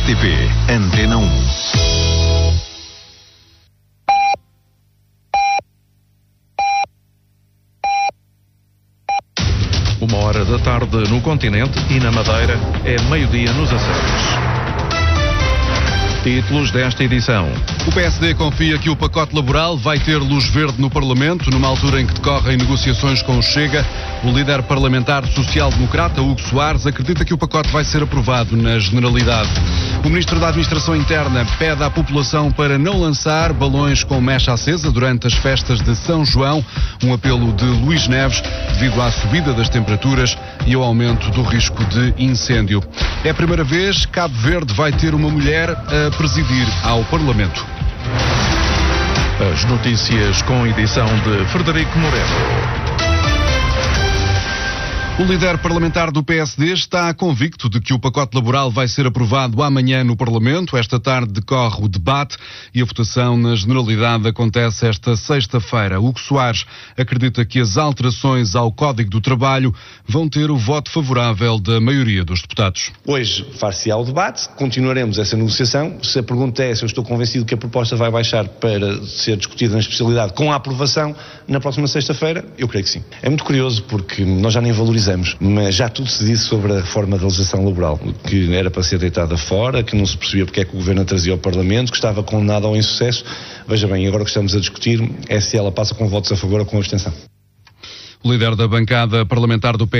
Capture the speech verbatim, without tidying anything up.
T V Antena um. Uma hora da tarde no continente e na Madeira é meio-dia nos Açores. Títulos desta edição. O P S D confia que o pacote laboral vai ter luz verde no Parlamento, numa altura em que decorrem negociações com o Chega. O líder parlamentar social-democrata, Hugo Soares, acredita que o pacote vai ser aprovado na Generalidade. O ministro da Administração Interna pede à população para não lançar balões com mecha acesa durante as festas de São João, um apelo de Luís Neves, devido à subida das temperaturas e ao aumento do risco de incêndio. É a primeira vez que Cabo Verde vai ter uma mulher a presidir ao Parlamento. As notícias com edição de Frederico Moreno. O líder parlamentar do P S D está convicto de que o pacote laboral vai ser aprovado amanhã no Parlamento. Esta tarde decorre o debate e a votação na Generalidade acontece esta sexta-feira. Hugo Soares acredita que as alterações ao Código do Trabalho vão ter o voto favorável da maioria dos deputados. Hoje far-se-á o debate, continuaremos essa negociação. Se a pergunta é se eu estou convencido que a proposta vai baixar para ser discutida na especialidade com a aprovação na próxima sexta-feira, eu creio que sim. É muito curioso porque nós já nem valorizamos, mas já tudo se disse sobre a reforma da legislação laboral, que era para ser deitada fora, que não se percebia porque é que o Governo a trazia ao Parlamento, que estava condenada ao insucesso. Veja bem, agora que estamos a discutir é se ela passa com votos a favor ou com abstenção. O líder da bancada parlamentar do P